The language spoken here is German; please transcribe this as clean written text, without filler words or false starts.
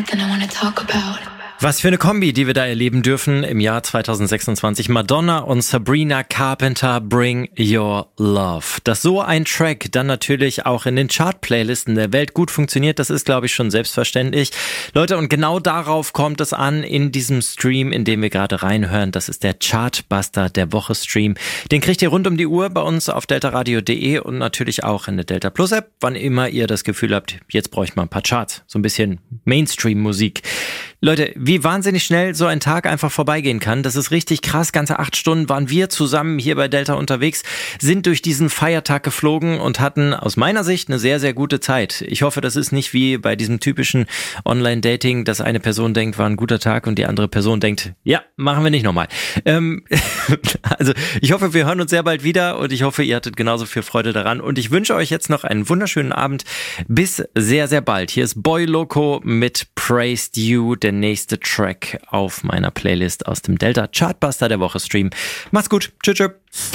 Was für eine Kombi, die wir da erleben dürfen im Jahr 2026. Madonna und Sabrina Carpenter, Bring Your Love. Dass so ein Track dann natürlich auch in den Chart-Playlisten der Welt gut funktioniert, das ist, glaube ich, schon selbstverständlich. Leute, und genau darauf kommt es an in diesem Stream, in dem wir gerade reinhören. Das ist der Chartbuster der Woche-Stream. Den kriegt ihr rund um die Uhr bei uns auf deltaradio.de und natürlich auch in der Delta Plus App, wann immer ihr das Gefühl habt, jetzt brauche ich mal ein paar Charts. So ein bisschen Mainstream-Musik. Leute, wie wahnsinnig schnell so ein Tag einfach vorbeigehen kann, das ist richtig krass. Ganze 8 Stunden waren wir zusammen hier bei Delta unterwegs, sind durch diesen Feiertag geflogen und hatten aus meiner Sicht eine sehr, sehr gute Zeit. Ich hoffe, das ist nicht wie bei diesem typischen Online-Dating, dass eine Person denkt, war ein guter Tag und die andere Person denkt, ja, machen wir nicht nochmal. Also ich hoffe, wir hören uns sehr bald wieder und ich hoffe, ihr hattet genauso viel Freude daran und ich wünsche euch jetzt noch einen wunderschönen Abend. Bis sehr, sehr bald. Hier ist Boy Loco mit Praised You, der nächste Track auf meiner Playlist aus dem Delta Chartbuster der Woche Stream. Macht's gut. Tschüss.